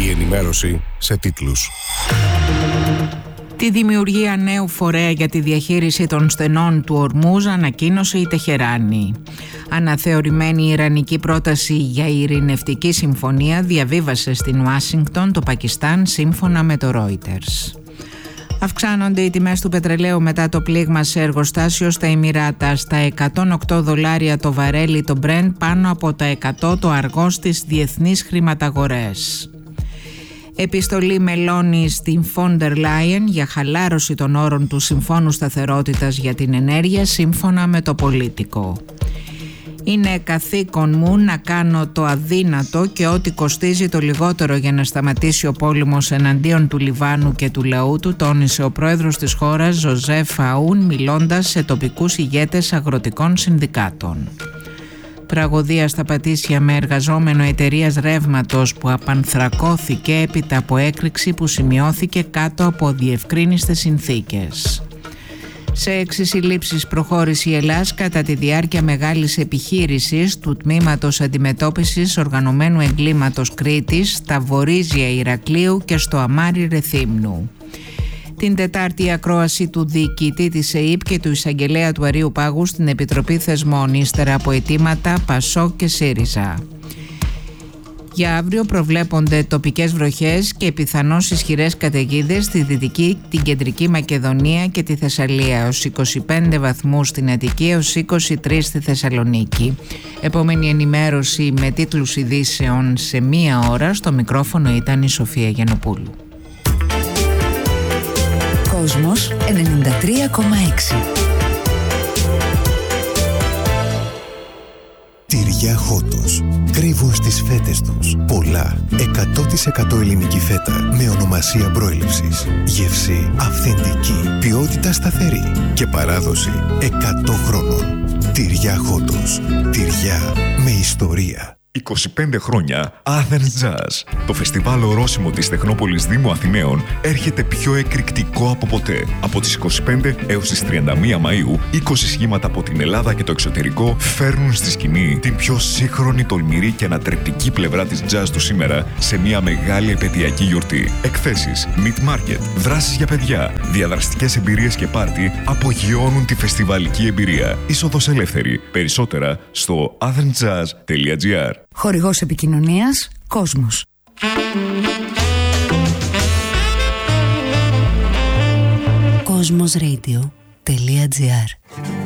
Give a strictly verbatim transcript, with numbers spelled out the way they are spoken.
Η ενημέρωση σε τίτλους. Τη δημιουργία νέου φορέα για τη διαχείριση των στενών του Ορμούζ ανακοίνωσε η Τεχεράνη. Αναθεωρημένη ιρανική πρόταση για ειρηνευτική συμφωνία διαβίβασε στην Ουάσιγκτον το Πακιστάν σύμφωνα με το Reuters. Αυξάνονται οι τιμές του πετρελαίου μετά το πλήγμα σε εργοστάσιο στα Εμιράτα. Στα εκατόν οκτώ δολάρια το βαρέλι το Brent, πάνω από τα εκατό το αργό στις διεθνείς χρηματαγορές. Επιστολή Μελώνη στην Φόντερ Λάιεν για χαλάρωση των όρων του Συμφώνου Σταθερότητας για την Ενέργεια σύμφωνα με το Πολίτικο. Είναι καθήκον μου να κάνω το αδύνατο και ό,τι κοστίζει το λιγότερο για να σταματήσει ο πόλεμος εναντίον του Λιβάνου και του λαού του, τόνισε ο πρόεδρος της χώρας Ζωζέφ Αούν μιλώντας σε τοπικούς ηγέτες αγροτικών συνδικάτων. Τραγωδία στα Πατήσια με εργαζόμενο εταιρείας ρεύματος που απανθρακώθηκε έπειτα από έκρηξη που σημειώθηκε κάτω από διευκρίνιστες συνθήκες. Σε έξι συλλήψεις προχώρησε η Ελλάς κατά τη διάρκεια μεγάλης επιχείρησης του Τμήματος Αντιμετώπισης Οργανωμένου Εγκλήματος Κρήτης στα Βορίζια Ηρακλείου και στο Αμάρι Ρεθύμνου. Την Τετάρτη η ακρόαση του διοικητή της ΕΥΠ και του εισαγγελέα του Αρείου Πάγου στην Επιτροπή Θεσμών, ύστερα από αιτήματα Πασόκ και ΣΥΡΙΖΑ. Για αύριο προβλέπονται τοπικές βροχές και πιθανώς ισχυρές καταιγίδες στη Δυτική, την Κεντρική Μακεδονία και τη Θεσσαλία, ως είκοσι πέντε βαθμούς στην Αττική έως είκοσι τρεις στη Θεσσαλονίκη. Επόμενη ενημέρωση με τίτλους ειδήσεων σε μία ώρα. Στο μικρόφωνο ήταν η Σοφία Γιαννοπούλου. Κόσμος ενενήντα τρία κόμμα έξι. Τυριά Χότος. Κρύβουν στις φέτες τους πολλά εκατό τοις εκατό ελληνική φέτα με ονομασία προέλευσης. Γεύση αυθεντική, ποιότητα σταθερή και παράδοση εκατό χρόνων. Τυριά Χότος. Τυριά με ιστορία. είκοσι πέντε χρόνια Athens Jazz. Το φεστιβάλ ορόσημο της Τεχνόπολης Δήμου Αθηναίων έρχεται πιο εκρηκτικό από ποτέ. Από τις είκοσι πέντε έως τις τριάντα μία Μαΐου, είκοσι σχήματα από την Ελλάδα και το εξωτερικό φέρνουν στη σκηνή την πιο σύγχρονη, τολμηρή και ανατρεπτική πλευρά της jazz του σήμερα σε μια μεγάλη επαιτειακή γιορτή. Εκθέσεις, meet market, δράσεις για παιδιά, διαδραστικές εμπειρίες και πάρτι απογειώνουν τη φεστιβαλική εμπειρία. Είσοδος ελεύθερη. Περισσότερα στο athens jazz τελεία gr. Χορηγός επικοινωνίας Κόσμος. Κόσμος Radio τελεία gr.